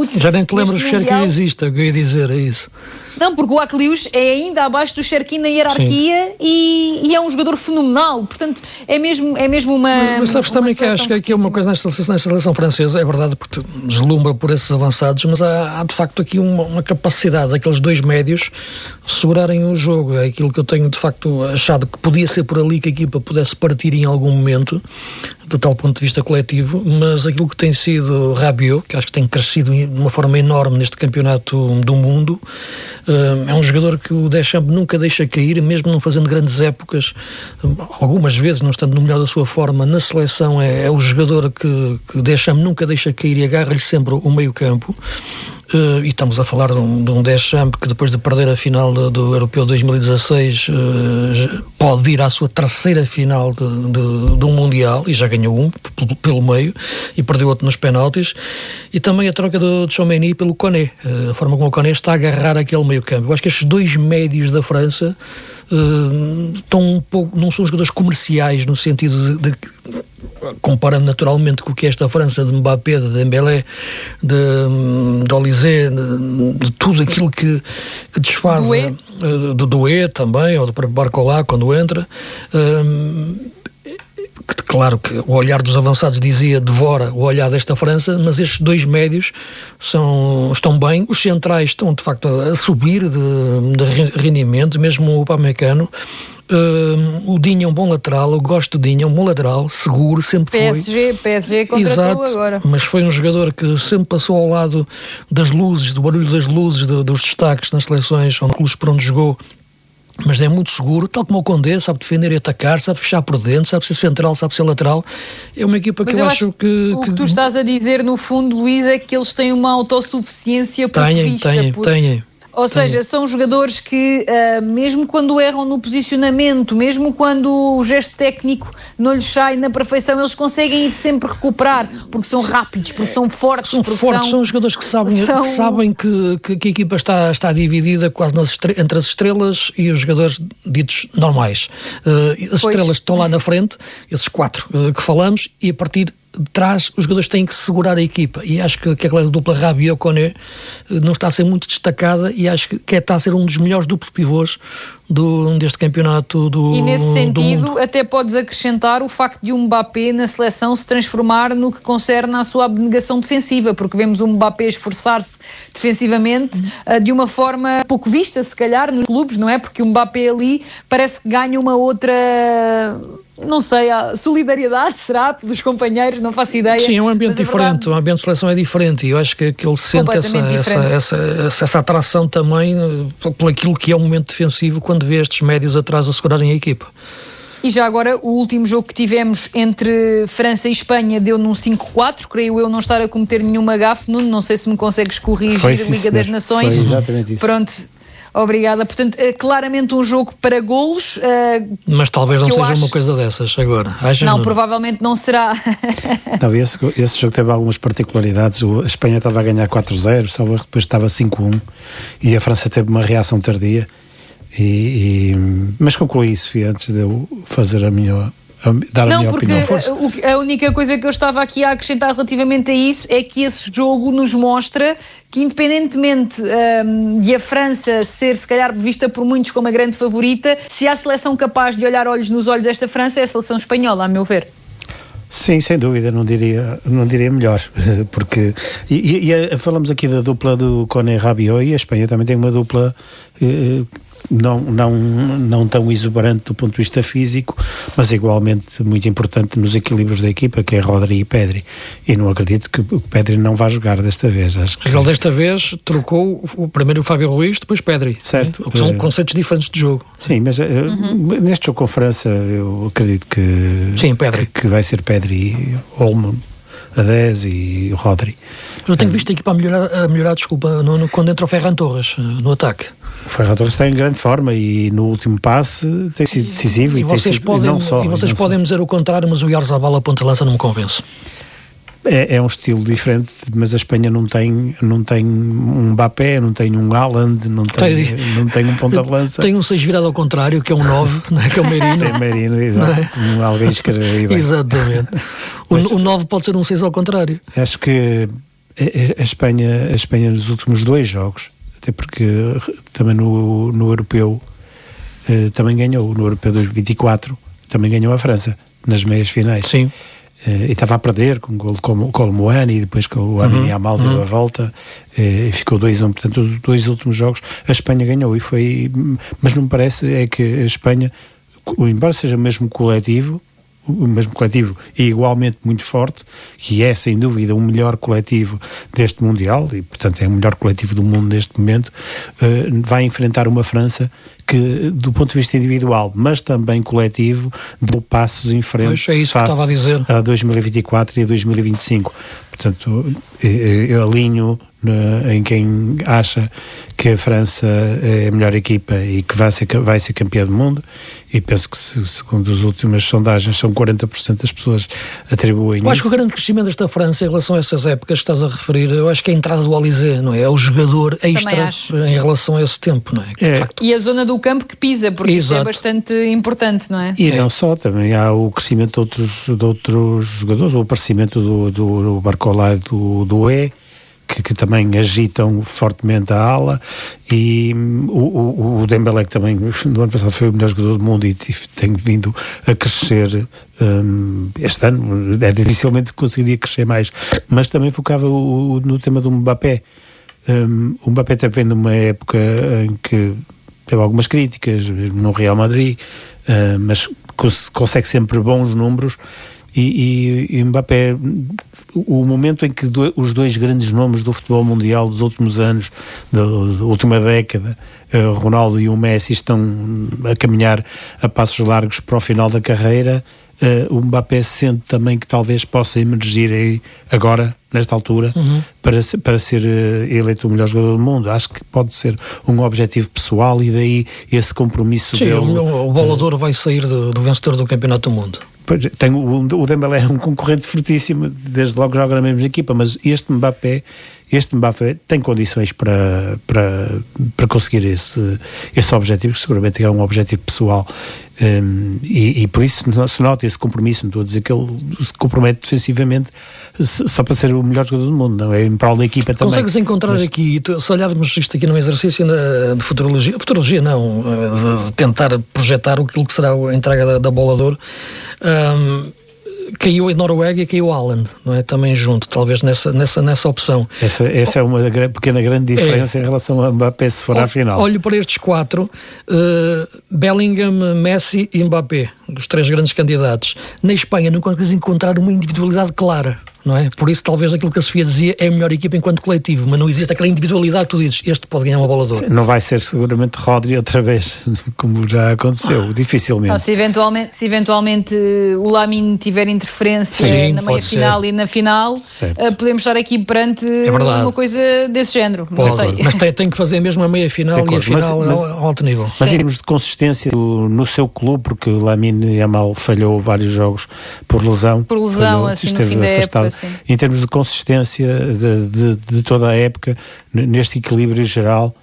discute. Já nem te lembras que o Cherki existe, é o que eu ia dizer, é isso. Não, porque o Akliouche é ainda abaixo do Cherki na hierarquia e é um jogador fenomenal, portanto é mesmo uma... Mas sabes também que acho que aqui é uma coisa nesta seleção francesa, é verdade, porque deslumbra por esses avançados, mas há de facto aqui uma capacidade daqueles dois médios segurarem o jogo. É aquilo que eu tenho de facto achado que podia ser por ali que a equipa pudesse partir em algum momento, do tal ponto de vista coletivo, mas aquilo que tem sido Rabiot, que acho que tem crescido de uma forma enorme neste campeonato do mundo, é um jogador que o Deschamps nunca deixa cair, mesmo não fazendo grandes épocas, algumas vezes não estando no melhor da sua forma na seleção, é o jogador que o Deschamps nunca deixa cair e agarra-lhe sempre o meio campo. E estamos a falar de um Deschamps que depois de perder a final do Europeu 2016 pode ir à sua terceira final do Mundial, e já ganhou um pelo meio e perdeu outro nos penaltis, e também a troca de Tchouaméni pelo Koné, a forma como o Koné está a agarrar aquele meio campo. Eu acho que estes dois médios da França estão um pouco, não são jogadores comerciais no sentido de comparando naturalmente com o que é esta França de Mbappé, de Dembélé, de Olysée, de tudo aquilo que desfaz, do Doué também, ou do Barcola quando entra. Claro que o olhar dos avançados dizia devora o olhar desta França, mas estes dois médios estão bem. Os centrais estão de facto a subir de rendimento, mesmo o Upamecano. O Digne é um bom lateral, eu gosto do Digne, é um bom lateral, seguro, sempre foi. PSG contratou agora. Mas foi um jogador que sempre passou ao lado das luzes, do barulho das luzes, dos destaques nas seleções, clubes por onde jogou. Mas é muito seguro, tal como o Condé, sabe defender e atacar, sabe fechar por dentro, sabe ser central, sabe ser lateral. É uma equipa que eu acho que... O que tu estás a dizer, no fundo, Luís, é que eles têm uma autossuficiência pouco vista. Têm. Ou seja, são jogadores que, mesmo quando erram no posicionamento, mesmo quando o gesto técnico não lhes sai na perfeição, eles conseguem ir sempre recuperar, porque são rápidos, porque são fortes. São jogadores que sabem que a equipa está dividida quase entre as estrelas e os jogadores ditos normais. As estrelas estão lá na frente, esses quatro que falamos, e a partir de trás os jogadores têm que segurar a equipa, e acho que aquela dupla Rabiot-Koné não está a ser muito destacada, e acho que está a ser um dos melhores duplos pivôs deste campeonato e nesse sentido até podes acrescentar o facto de um Mbappé na seleção se transformar no que concerne à sua abnegação defensiva, porque vemos um Mbappé esforçar-se defensivamente de uma forma pouco vista se calhar nos clubes, não é? Porque o Mbappé ali parece que ganha uma outra, não sei, a solidariedade, será? Dos companheiros, não faço ideia. Sim, é um ambiente diferente, o ambiente de seleção é diferente, e eu acho que ele sente essa atração também por aquilo que é o momento defensivo quando vê estes médios atrás a segurarem a equipa. E já agora, o último jogo que tivemos entre França e Espanha deu num 5-4, creio eu não estar a cometer nenhuma gafe. Nuno, não sei se me consegues corrigir, a Liga das Nações. Foi exatamente isso. Pronto. Obrigada. Portanto, claramente um jogo para golos. Mas talvez não seja uma coisa dessas agora. Não, provavelmente não será. Não, esse jogo teve algumas particularidades. A Espanha estava a ganhar 4-0, só depois estava 5-1 e a França teve uma reação tardia. Mas concluí isso, Fia, antes de eu fazer a minha opinião. Porque a única coisa que eu estava aqui a acrescentar relativamente a isso é que esse jogo nos mostra que, independentemente de a França ser se calhar vista por muitos como a grande favorita, se há seleção capaz de olhar olhos nos olhos desta França é a seleção espanhola, a meu ver. Sim, sem dúvida, não diria melhor, porque falamos aqui da dupla do Koné-Rabiot, e a Espanha também tem uma dupla não tão exuberante do ponto de vista físico, mas igualmente muito importante nos equilíbrios da equipa, que é Rodri e Pedri, e não acredito que o Pedri não vá jogar desta vez. Mas ele desta vez trocou primeiro o Fábio Ruiz, depois Pedri, certo? O que são conceitos diferentes de jogo. Sim, mas neste jogo com França eu acredito que vai ser Pedri, Olmo a 10 e o Rodri. Eu tenho visto a equipa a melhorar, quando entra o Ferran Torres no ataque. O Ferran Torres está em grande forma e no último passe tem sido decisivo. E vocês podem dizer o contrário, mas o Oyarzabal a ponta-lança não me convence. É um estilo diferente, mas a Espanha não tem um Mbappé, não tem um Haaland, não tem um ponta de lança. Tem um 6 virado ao contrário, que é um 9, não é? Que é o Merino. Sim, Merino, exato. Alguém escreveu bem. Exatamente. O 9 pode ser um 6 ao contrário. Acho que A Espanha nos últimos 2 jogos, até porque também no Europeu também ganhou, no Europeu 2024 também ganhou a França nas meias finais. Sim. E estava a perder com um gol com o Colmoani, e depois com o Lamine Yamal deu a volta e ficou 2-1. Portanto, os 2 últimos jogos a Espanha ganhou, mas não me parece é que a Espanha, embora seja o mesmo coletivo e igualmente muito forte, que é sem dúvida o melhor coletivo deste Mundial, e portanto é o melhor coletivo do mundo neste momento, vai enfrentar uma França que, do ponto de vista individual, mas também coletivo, deu passos em frente face a 2024 e a 2025. Portanto, eu alinho em quem acha que a França é a melhor equipa e que vai ser campeã do mundo, e penso que, segundo as últimas sondagens, são 40% das pessoas atribuem isso. Eu acho que o grande crescimento desta França em relação a essas épocas que estás a referir, eu acho que é a entrada do Olysée, não é? É o jogador extra em relação a esse tempo, não é? De facto. E a zona do campo que pisa, porque isso é bastante importante, não é? E não só, também há o crescimento de outros jogadores, o aparecimento do Barcola e do que também agitam fortemente a ala, e o Dembélé, que também no ano passado foi o melhor jogador do mundo e tem vindo a crescer este ano, dificilmente conseguiria crescer mais, mas também focava no tema do Mbappé. O Mbappé teve vindo numa época em que teve algumas críticas, mesmo no Real Madrid, mas consegue sempre bons números, e Mbappé, o momento em que os 2 grandes nomes do futebol mundial dos últimos anos, da última década, Ronaldo e o Messi, estão a caminhar a passos largos para o final da carreira, o Mbappé sente também que talvez possa emergir aí agora, nesta altura, para ser eleito o melhor jogador do mundo. Acho que pode ser um objetivo pessoal, e daí esse compromisso dele. O Bola de Ouro vai sair do vencedor do Campeonato do Mundo. O Dembélé é um concorrente fortíssimo, desde logo joga na mesma equipa, mas este Mbappé tem condições para conseguir esse objetivo, que seguramente é um objetivo pessoal, e por isso se nota esse compromisso. Não estou a dizer que ele se compromete defensivamente só para ser o melhor jogador do mundo, não é? Em prol da equipa também. Consegues encontrar aqui, se olharmos isto aqui num exercício de futurologia não, de tentar projetar aquilo que será a entrega da Bola de Ouro, caiu a Noruega e caiu o Haaland, não é? Também junto, talvez nessa opção. Essa é uma pequena grande diferença em relação a Mbappé, se for à final. Olho para estes 4, Bellingham, Messi e Mbappé, os 3 grandes candidatos. Na Espanha não consegues encontrar uma individualidade clara, não é? Por isso, talvez aquilo que a Sofia dizia é a melhor equipa enquanto coletivo, mas não existe aquela individualidade que tu dizes, este pode ganhar uma Bola de Ouro. Não vai ser seguramente Rodri outra vez, como já aconteceu, dificilmente. Não, se eventualmente o Lamine tiver interferência na meia-final e na final, podemos estar aqui perante uma coisa desse género. Não sei. Mas tem que fazer mesmo a meia-final e a final ao alto nível. Mas em termos de consistência no seu clube, porque o Lamine Yamal falhou vários jogos por lesão, assim, no fim da época. Sim. Em termos de consistência de toda a época, neste equilíbrio geral,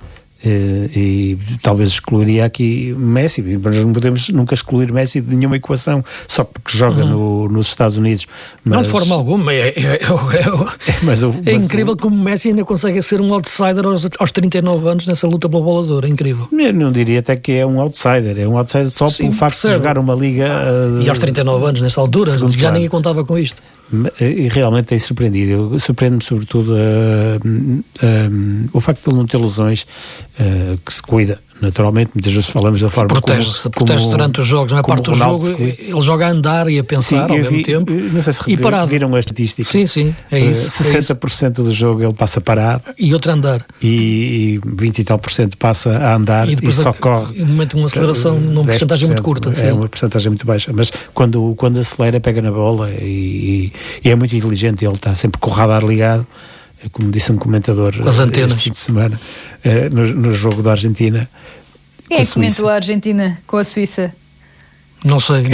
e talvez excluiria aqui Messi, mas não podemos nunca excluir Messi de nenhuma equação só porque joga nos Estados Unidos. Mas, não de forma alguma, é incrível como Messi ainda consegue ser um outsider aos 39 anos nessa luta pela Bola de Ouro, é incrível. Eu não diria até que é um outsider só pelo facto de jogar uma liga... E aos 39 anos, nessa altura, já ninguém contava com isto. E realmente tem surpreendido. Surpreende-me sobretudo o facto de ele não ter lesões, que se cuida naturalmente, muitas vezes falamos da forma protege-se durante os jogos, não é? Parte do jogo, ele joga a andar e a pensar ao mesmo tempo. Não sei se viram a estatística. Sim, é isso. 60% do jogo ele passa parado. E outro a andar. E 20 e tal % passa a andar e só corre. E momento uma aceleração numa porcentagem muito curta. É uma porcentagem muito baixa, mas quando acelera pega na bola e é muito inteligente, ele está sempre com o radar ligado, como disse um comentador este fim de semana, no jogo da Argentina. Quem é que comentou a Argentina com a Suíça? Não sei.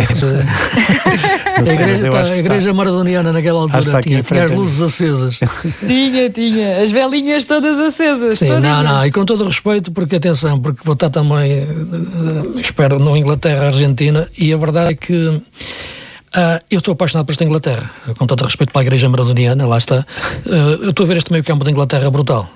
A igreja maradoniana naquela altura tinha as luzes acesas. Tinha. As velinhas todas acesas. Sim, não. E com todo o respeito, porque atenção, porque vou estar também, espero, no Inglaterra-Argentina, e a verdade é que Eu estou apaixonado por esta Inglaterra, com tanto respeito pela Igreja Maradoniana, lá está. Eu estou a ver este meio campo da Inglaterra brutal.